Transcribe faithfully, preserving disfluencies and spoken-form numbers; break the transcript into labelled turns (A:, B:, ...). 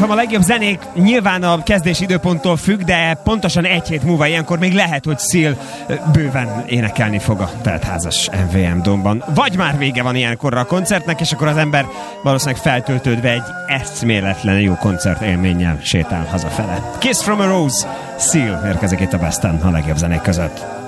A: ef em a legjobb zenék nyilván a kezdési időponttól függ, de pontosan egy hét múlva ilyenkor még lehet, hogy Seal bőven énekelni fog a teltházas em vé em Dome-ban. Vagy már vége van ilyenkorra a koncertnek, és akkor az ember valószínűleg feltöltődve egy eszméletlen jó koncert élménnyel sétál hazafele. Kiss from a Rose, Seal érkezik itt a Besten a legjobb zenék között.